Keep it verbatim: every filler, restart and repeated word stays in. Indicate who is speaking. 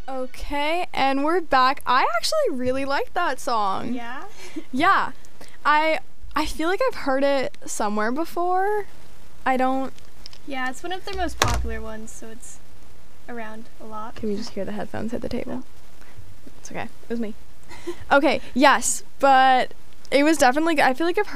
Speaker 1: Okay, and we're back. I actually really like that song.
Speaker 2: Yeah?
Speaker 1: Yeah. I I feel like I've heard it somewhere before. I don't...
Speaker 2: Yeah, it's one of their most popular ones, so it's around a lot.
Speaker 1: Can we just hear the headphones hit the table? It's okay. It was me. Okay, yes, but it was definitely... I feel like I've